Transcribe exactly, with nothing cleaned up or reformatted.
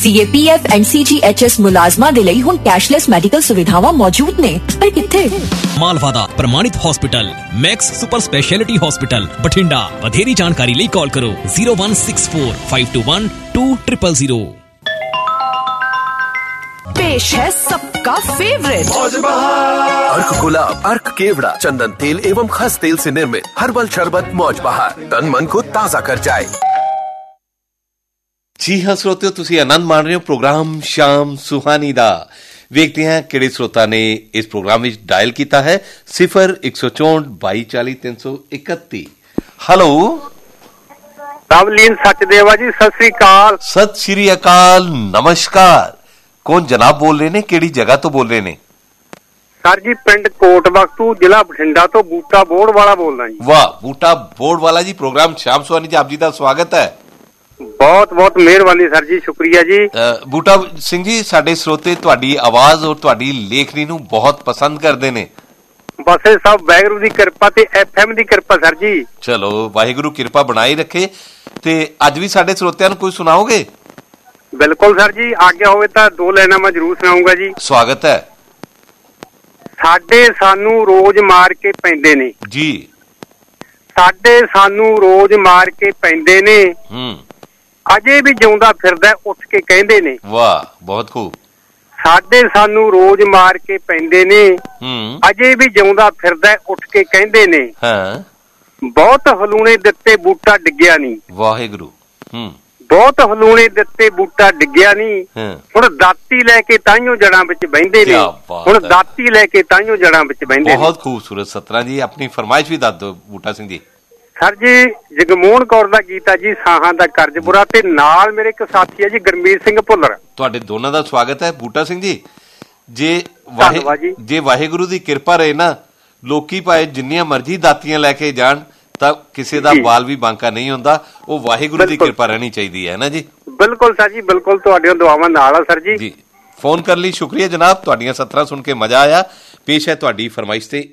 C A P F and C ji H S मुलाजमा दे लई हुण cashless medical सुविधावां मौजूद ने, पर कित्थे? मालवादा प्रमाणित hospital, max super speciality hospital Bathinda. बथेरी जानकारी ਲਈ ਕਾਲ ਕਰੋ zero one six four five two one two zero zero zero। पेश है सबका फेवरेट मौज बहार। अर्क गुलाब, अर्क केवड़ा, चंदन तेल एवं खस तेल से निर्मित हर्बल शरबत मौज बहार तन मन को ताजा कर जाए। जी हाँ श्रोतियों, तुसी आनंद मान रहे हो प्रोग्राम शाम सुहानी दा। ਵੇਖਦੇ ਹਾਂ ਕਿਹੜੇ ਸਰੋਤਾ ਨੇ ਇਸ ਪ੍ਰੋਗਰਾਮ ਵਿੱਚ ਡਾਇਲ ਕੀਤਾ ਹੈ। ਸਿਫਰ ਇੱਕ ਸੌ ਚੌਂਹਠ ਬਾਈ ਚਾਲੀ ਤਿੰਨ ਸੌ ਇਕੱਤੀ। ਹੈਲੋ ਤਵਲੀਨ ਸਚਦੇਵਾ ਜੀ, ਸਤਿ ਸ੍ਰੀ ਅਕਾਲ। ਸਤਿ ਸ੍ਰੀ ਅਕਾਲ, ਨਮਸਕਾਰ। ਕੌਣ ਜਨਾਬ ਬੋਲ ਰਹੇ ਨੇ, ਕਿਹੜੀ ਜਗ੍ਹਾ ਤੋਂ ਬੋਲ ਰਹੇ ਨੇ? ਸਰ ਜੀ ਪਿੰਡ ਕੋਟ ਬਖਤੂ, ਜ਼ਿਲ੍ਹਾ ਬਠਿੰਡਾ ਤੋਂ ਬੂਟਾ ਬੋੜ ਵਾਲਾ ਬੋਲਦਾ ਜੀ। ਵਾਹ, ਬੂਟਾ ਬੋੜ ਵਾਲਾ ਜੀ। ਪ੍ਰੋਗਰਾਮ ਸ਼ਾਮ ਸੁਹਾਨੀ ਚ ਆਪ ਜੀ ਦਾ ਸਵਾਗਤ ਹੈ। ਬਹੁਤ ਬਹੁਤ ਮਿਹਰਬਾਨੀ ਸਰ ਜੀ, ਸ਼ੁਕਰੀਆ ਜੀ। ਬੂਟਾ ਸਿੰਘ ਜੀ, ਸਾਡੇ ਸਰੋਤੇ ਤੁਹਾਡੀ ਆਵਾਜ਼ ਔਰ ਤੁਹਾਡੀ ਲੇਖਣੀ ਨੂੰ ਬਹੁਤ ਪਸੰਦ ਕਰਦੇ ਨੇ। ਬਸ ਇਹ ਸਭ ਵਾਹਿਗੁਰੂ ਦੀ ਕਿਰਪਾ ਤੇ ਐਫ ਐਮ ਦੀ ਕਿਰਪਾ ਸਰ ਜੀ। ਚਲੋ ਵਾਹਿਗੁਰੂ ਕਿਰਪਾ ਬਣਾਈ ਰੱਖੇ। ਤੇ ਅੱਜ ਵੀ ਸਾਡੇ ਸਰੋਤਿਆਂ ਨੂੰ ਕੋਈ ਸੁਣਾਓਗੇ? ਬਿਲਕੁਲ ਸਰ ਜੀ, ਆਗਿਆ ਹੋਵੇ ਤਾਂ ਦੋ ਲਾਈਨਾਂ ਮੈਂ ਜ਼ਰੂਰ ਸੁਣਾਉਂਗਾ ਜੀ। ਸਵਾਗਤ ਹੈ। ਸਾਡੇ ਸਾਨੂੰ ਰੋਜ਼ ਮਾਰ ਕੇ ਪੈਂਦੇ ਨੇ ਜੀ, ਸਾਡੇ ਸਾਨੂੰ ਰੋਜ਼ ਮਾਰ ਕੇ ਪੈਂਦੇ ਨੇ, ਹੂੰ, ਅਜੇ ਵੀ ਜਿਉਂਦਾ ਫਿਰਦਾ ਉੱਠ ਕੇ ਕਹਿੰਦੇ ਨੇ। ਵਾਹ, ਬਹੁਤ ਖੂਬ। ਸਾਡੇ ਸਾਨੂੰ ਰੋਜ਼ ਮਾਰ ਕੇ ਪੈਂਦੇ ਨੇ, ਹੂੰ, ਅਜੇ ਵੀ ਜਿਉਂਦਾ ਫਿਰਦਾ ਉੱਠ ਕੇ ਕਹਿੰਦੇ ਨੇ। ਹਾਂ, ਬਹੁਤ ਹਲੂਣੇ ਦਿੱਤੇ ਬੂਟਾ ਡਿੱਗਿਆ ਨਹੀਂ। ਵਾਹਿਗੁਰੂ। ਹੂੰ, ਬਹੁਤ ਹਲੂਣੇ ਦਿੱਤੇ ਬੂਟਾ ਡਿੱਗਿਆ ਨਹੀਂ। ਹੁਣ ਦਾਤੀ ਲੈ ਕੇ ਤਾਈਓ ਜੜਾਂ ਵਿੱਚ ਬਹਿੰਦੇ ਨੇ। ਹੁਣ ਦਾਤੀ ਲੈ ਕੇ ਤਾਈਓ ਜੜਾਂ ਵਿੱਚ ਬਹਿੰਦੇ ਨੇ। ਬਹੁਤ ਖੂਬਸੂਰਤ ਸਤਰਾਂ ਜੀ। ਆਪਣੀ ਫਰਮਾਇਸ਼ ਵੀ ਦੱਸ ਦਿਓ ਬੂਟਾ ਸਿੰਘ ਜੀ। ਸਰ ਜੀ ਜਗਮੋਹਨ ਕੌਰ ਦਾ ਗੀਤ ਆ ਜੀ, ਸਾਹਾਂ ਦਾ ਕਰਜ਼ ਬੁਰਾ, ਤੇ ਨਾਲ ਮੇਰੇ ਇੱਕ ਸਾਥੀ ਹੈ ਜੀ ਗੁਰਮੀਤ ਸਿੰਘ ਭੁੱਲਰ। ਤੁਹਾਡੇ ਦੋਨਾਂ ਦਾ ਸਵਾਗਤ ਹੈ। ਬੂਟਾ ਸਿੰਘ ਜੀ, ਜੇ ਧੰਨਵਾਦ ਜੀ। ਜੇ ਵਾਹਿਗੁਰੂ ਦੀ ਕਿਰਪਾ ਰਹੇ ਨਾ, ਲੋਕੀ ਭਾਵੇਂ ਜਿੰਨੀਆਂ ਮਰਜ਼ੀ ਦਾਤੀਆਂ ਲੈ ਕੇ ਜਾਣ ਤਾਂ ਕਿਸੇ ਦਾ ਬਾਲ ਵੀ ਬਾਂਕਾ ਨਹੀਂ ਹੁੰਦਾ। ਉਹ ਵਾਹਿਗੁਰੂ ਦੀ ਕਿਰਪਾ ਰਹਿਣੀ ਚਾਹੀਦੀ ਹੈ ਨਾ ਜੀ। ਬਿਲਕੁਲ ਸਰ ਜੀ, ਬਿਲਕੁਲ ਤੁਹਾਡੀਆਂ ਦੁਆਵਾਂ ਨਾਲ ਆ ਸਰ ਜੀ। ਜੀ, ਫੋਨ ਕਰਨ ਲਈ ਸ਼ੁਕਰੀਆ ਜਨਾਬ। ਤੁਹਾਡੀਆਂ ਸਤਰਾਂ ਸੁਣ ਕੇ ਮਜ਼ਾ ਆਇਆ। ਪੇਸ਼ ਹੈ ਤੁਹਾਡੀ ਫਰਮਾਇਸ਼ ਤੇ